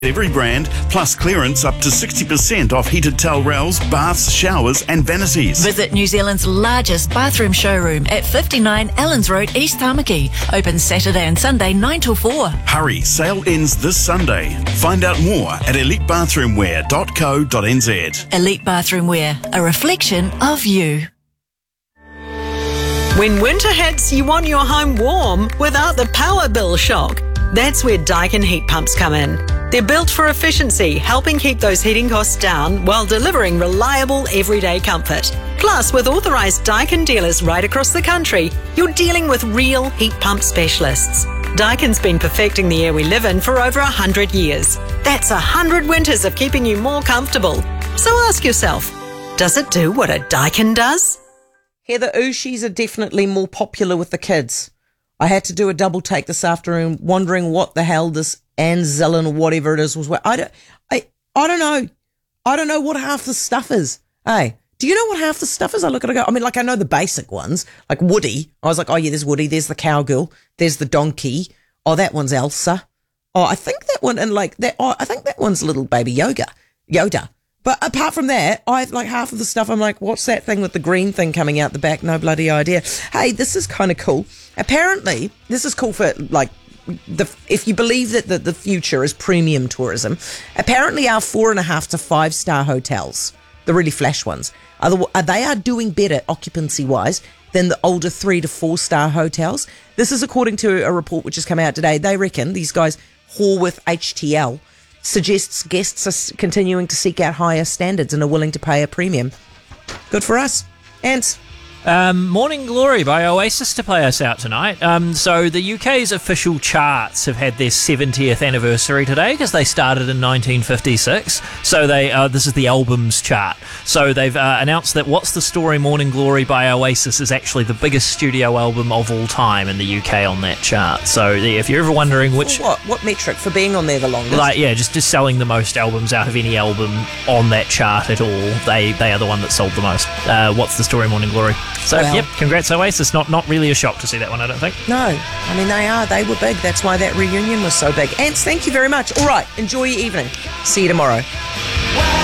Every brand, plus clearance up to 60% off heated towel rails, baths, showers and vanities. Visit New Zealand's largest bathroom showroom at 59 Allens Road, East Tamaki. Open Saturday and Sunday 9 till 4. Hurry, sale ends this Sunday. Find out more at elitebathroomwear.co.nz. Elite Bathroom Wear, a reflection of you. When winter hits, you want your home warm without the power bill shock. That's where Daikin heat pumps come in. They're built for efficiency, helping keep those heating costs down while delivering reliable everyday comfort. Plus, with authorised Daikin dealers right across the country, you're dealing with real heat pump specialists. Daikin's been perfecting the air we live in for over 100 years. That's 100 winters of keeping you more comfortable. So ask yourself, does it do what a Daikin does? Heather, Ooshies are definitely more popular with the kids. I had to do a double take this afternoon, wondering what the hell this Anzellin or whatever it is was. I don't know. I don't know what half the stuff is. Hey, do you know what half the stuff is? I look at it and go, I mean, like, I know the basic ones, like Woody. I was like, oh yeah, there's Woody, there's the cowgirl, there's the donkey. Oh, that one's Elsa. Oh, I think that one, and like that, oh, I think that one's little baby Yoda. But apart from that, I like half of the stuff. I'm like, what's that thing with the green thing coming out the back? No bloody idea. Hey, this is kind of cool. Apparently, this is cool for like if you believe that the future is premium tourism. Apparently, our 4.5 to 5 star hotels, the really flash ones, they are doing better occupancy wise than the older 3 to 4 star hotels. This is according to a report which has come out today. They reckon these guys, Horwath HTL, suggests guests are continuing to seek out higher standards and are willing to pay a premium. Good for us. Ants. Morning Glory by Oasis to play us out tonight. So the UK's official charts have had their 70th anniversary today because they started in 1956. So this is the albums chart. So they've announced that What's the Story Morning Glory by Oasis is actually the biggest studio album of all time in the UK on that chart. So if you're ever wondering which... What metric for being on there the longest? Like, yeah, just selling the most albums out of any album on that chart at all. They are the one that sold the most. What's the Story Morning Glory. So, Yep, congrats Oasis. Not really a shock to see that one, I don't think. No, I mean, they were big. That's why that reunion was so big. Ants, thank you very much. All right, enjoy your evening. See you tomorrow.